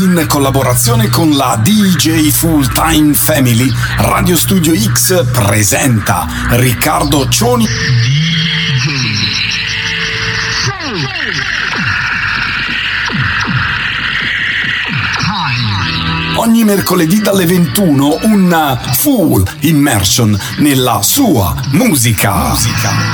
in collaborazione con la DJ Full Time Family, Radio Studio X presenta Riccardo Cioni. Ogni mercoledì dalle 21 un full immersion nella sua musica.